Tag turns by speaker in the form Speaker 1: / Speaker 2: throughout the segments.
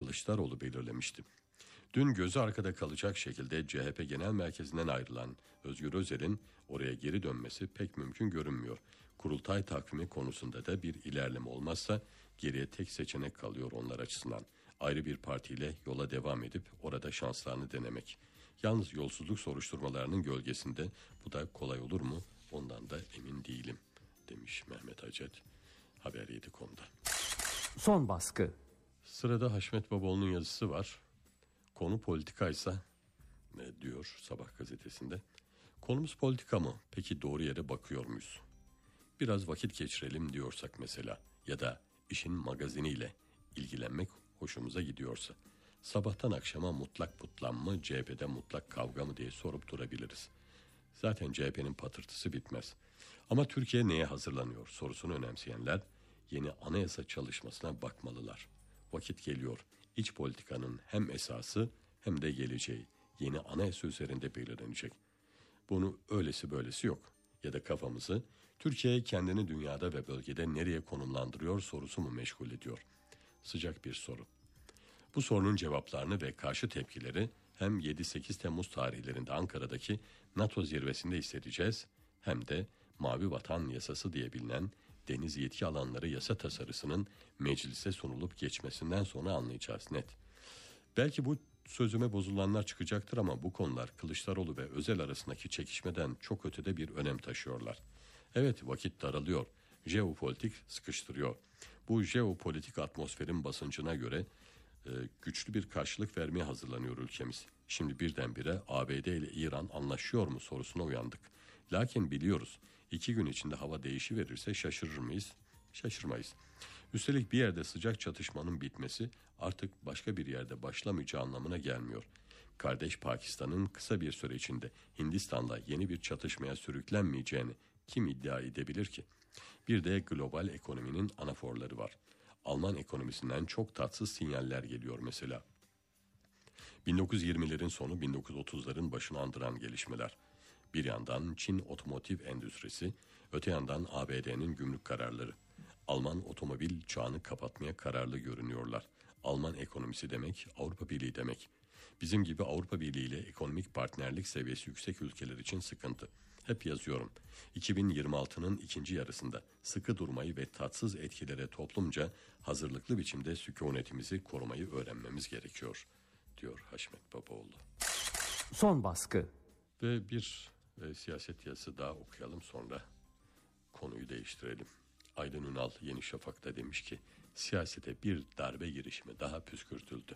Speaker 1: Kılıçdaroğlu belirlemişti. Dün gözü arkada kalacak şekilde CHP Genel Merkezi'nden ayrılan Özgür Özel'in oraya geri dönmesi pek mümkün görünmüyor. Kurultay takvimi konusunda da bir ilerleme olmazsa geriye tek seçenek kalıyor onlar açısından. Ayrı bir partiyle yola devam edip orada şanslarını denemek. Yalnız yolsuzluk soruşturmalarının gölgesinde bu da kolay olur mu? Ondan da emin değilim, demiş Mehmet Acet Haber7.com'da.
Speaker 2: Son baskı.
Speaker 1: Sırada Haşmet Babaoğlu'nun yazısı var. Konu politikaysa ne diyor Sabah gazetesinde? Konumuz politika mı? Peki doğru yere bakıyor muyuz? Biraz vakit geçirelim diyorsak mesela ya da işin magaziniyle ilgilenmek hoşumuza gidiyorsa sabahtan akşama mutlak putlan mı, CHP'de mutlak kavga mı diye sorup durabiliriz. Zaten CHP'nin patırtısı bitmez. Ama Türkiye neye hazırlanıyor sorusunu önemseyenler yeni anayasa çalışmasına bakmalılar. Vakit geliyor. İç politikanın hem esası hem de geleceği yeni anayasa üzerinde belirlenecek. Bunu öylesi böylesi yok. Ya da kafamızı Türkiye kendini dünyada ve bölgede nereye konumlandırıyor sorusu mu meşgul ediyor? Sıcak bir soru. Bu sorunun cevaplarını ve karşı tepkileri hem 7-8 Temmuz tarihlerinde Ankara'daki NATO zirvesinde hissedeceğiz hem de Mavi Vatan Yasası diye bilinen deniz yetki alanları yasa tasarısının meclise sunulup geçmesinden sonra anlayacağız net. Belki bu sözüme bozulanlar çıkacaktır ama bu konular Kılıçdaroğlu ve Özel arasındaki çekişmeden çok ötede bir önem taşıyorlar. Evet, vakit daralıyor. Jeopolitik sıkıştırıyor. Bu jeopolitik atmosferin basıncına göre güçlü bir karşılık vermeye hazırlanıyor ülkemiz. Şimdi birdenbire ABD ile İran anlaşıyor mu sorusuna uyandık. Lakin biliyoruz 2 gün içinde hava değişiverirse şaşırır mıyız? Şaşırmayız. Üstelik bir yerde sıcak çatışmanın bitmesi artık başka bir yerde başlamayacağı anlamına gelmiyor. Kardeş Pakistan'ın kısa bir süre içinde Hindistan'la yeni bir çatışmaya sürüklenmeyeceğini kim iddia edebilir ki? Bir de global ekonominin anaforları var. Alman ekonomisinden çok tatsız sinyaller geliyor mesela. 1920'lerin sonu 1930'ların başını andıran gelişmeler. Bir yandan Çin otomotiv endüstrisi, öte yandan ABD'nin gümrük kararları. Alman otomobil çağını kapatmaya kararlı görünüyorlar. Alman ekonomisi demek Avrupa Birliği demek. Bizim gibi Avrupa Birliği ile ekonomik partnerlik seviyesi yüksek ülkeler için sıkıntı. Hep yazıyorum. 2026'nın ikinci yarısında sıkı durmayı ve tatsız etkilere toplumca hazırlıklı biçimde sükunetimizi korumayı öğrenmemiz gerekiyor, diyor Haşmet Babaoğlu.
Speaker 2: Son baskı.
Speaker 1: Ve bir siyaset yazısı daha okuyalım, sonra konuyu değiştirelim. Aydın Ünal Yeni Şafak'ta demiş ki siyasete bir darbe girişimi daha püskürtüldü.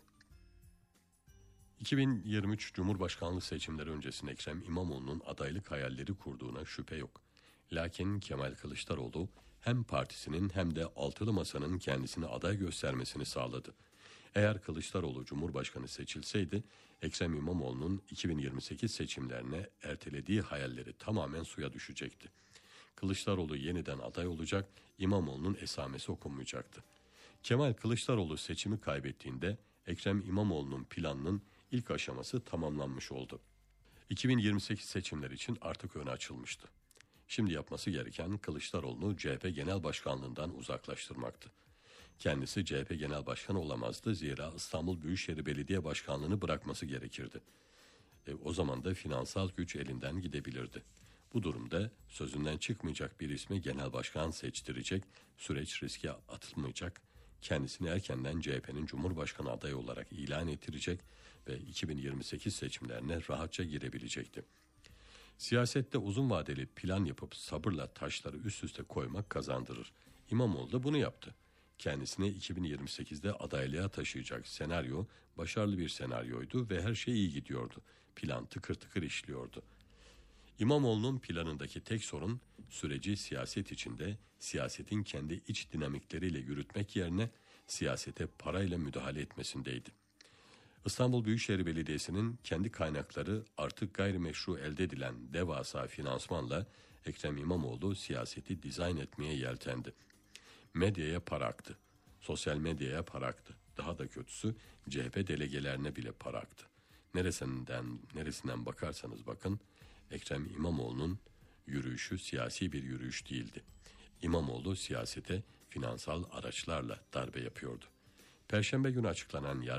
Speaker 1: 2023 Cumhurbaşkanlığı seçimleri öncesinde Ekrem İmamoğlu'nun adaylık hayalleri kurduğuna şüphe yok. Lakin Kemal Kılıçdaroğlu hem partisinin hem de altılı masanın kendisini aday göstermesini sağladı. Eğer Kılıçdaroğlu Cumhurbaşkanı seçilseydi Ekrem İmamoğlu'nun 2028 seçimlerine ertelediği hayalleri tamamen suya düşecekti. Kılıçdaroğlu yeniden aday olacak, İmamoğlu'nun esamesi okunmayacaktı. Kemal Kılıçdaroğlu seçimi kaybettiğinde Ekrem İmamoğlu'nun planının ilk aşaması tamamlanmış oldu. 2028 seçimleri için artık önü açılmıştı. Şimdi yapması gereken Kılıçdaroğlu'nu CHP Genel Başkanlığından uzaklaştırmaktı. Kendisi CHP Genel Başkanı olamazdı, zira İstanbul Büyükşehir Belediye Başkanlığı'nı bırakması gerekirdi. O zaman da finansal güç elinden gidebilirdi. Bu durumda sözünden çıkmayacak bir ismi genel başkan seçtirecek, süreç riske atılmayacak, kendisini erkenden CHP'nin Cumhurbaşkanı adayı olarak ilan ettirecek ve 2028 seçimlerine rahatça girebilecekti. Siyasette uzun vadeli plan yapıp sabırla taşları üst üste koymak kazandırır. İmamoğlu da bunu yaptı. Kendisini 2028'de adaylığa taşıyacak senaryo başarılı bir senaryoydu ve her şey iyi gidiyordu. Plan tıkır tıkır işliyordu. İmamoğlu'nun planındaki tek sorun süreci siyaset içinde, siyasetin kendi iç dinamikleriyle yürütmek yerine siyasete parayla müdahale etmesindeydi. İstanbul Büyükşehir Belediyesi'nin kendi kaynakları artık gayrimeşru elde edilen devasa finansmanla Ekrem İmamoğlu siyaseti dizayn etmeye yeltendi. Medyaya para aktı, sosyal medyaya para aktı. Daha da kötüsü CHP delegelerine bile para aktı. Neresinden bakarsanız bakın, Ekrem İmamoğlu'nun yürüyüşü siyasi bir yürüyüş değildi. İmamoğlu siyasete finansal araçlarla darbe yapıyordu. Perşembe günü açıklanan